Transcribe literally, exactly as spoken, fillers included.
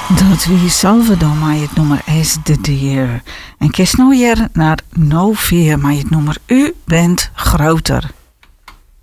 Dat wie Salvador met het nummer As the Deer. En kies nou hier naar No Fear met het nummer U bent groter.